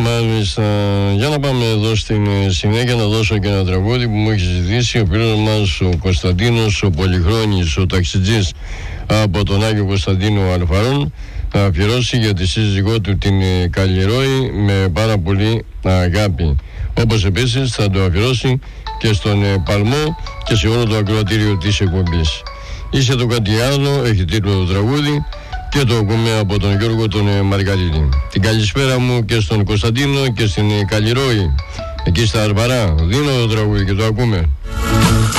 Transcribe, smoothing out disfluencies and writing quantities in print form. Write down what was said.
Μάλιστα. Για να πάμε εδώ στην συνέχεια να δώσω και ένα τραγούδι που μου έχει ζητήσει ο φίλος μας ο Κωνσταντίνος, ο Πολυχρόνης, ο ταξιτζής από τον Άγιο Κωνσταντίνο Αλφαρών, θα αφιερώσει για τη σύζυγό του την Καλλιρόη με πάρα πολύ αγάπη. Όπως επίσης θα το αφιερώσει και στον Παλμό και σε όλο το ακροατήριο της εκπομπής. Είσαι το κάτι άλλο, έχει τίτλο το τραγούδι και το ακούμε από τον Γιώργο τον Μαργαρίτη. Την καλησπέρα μου και στον Κωνσταντίνο και στην Καλλιρόη εκεί στα Αρβαρά. Δίνω το τραγούδι και το ακούμε.